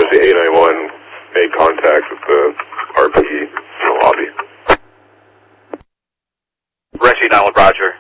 the A91 made contact with the RP in the lobby. Rexy Donald, Roger.